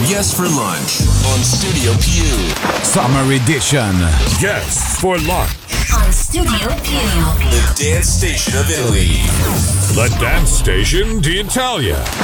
Yes for Lunch on Studio Pew. Summer edition. Yes for Lunch. On Studio Pew. The dance station of Italy. The dance station d'Italia.